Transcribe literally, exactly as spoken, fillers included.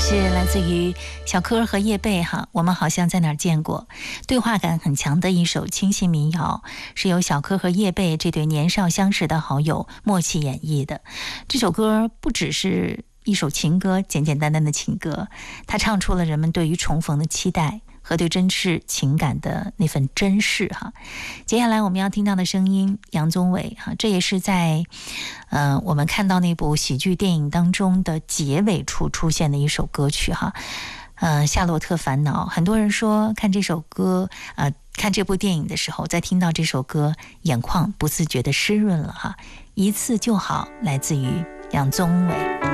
是来自于小柯和叶蓓哈，我们好像在哪儿见过，对话感很强的一首清新民谣，是由小柯和叶蓓这对年少相识的好友默契演绎的。这首歌不只是一首情歌，简简单单的情歌，它唱出了人们对于重逢的期待和对真挚情感的那份珍视哈。接下来我们要听到的声音，杨宗纬哈，这也是在呃我们看到那部喜剧电影当中的结尾处出现的一首歌曲哈。呃，夏洛特烦恼，很多人说看这首歌，呃，看这部电影的时候，在听到这首歌，眼眶不自觉的湿润了哈。一次就好，来自于杨宗纬。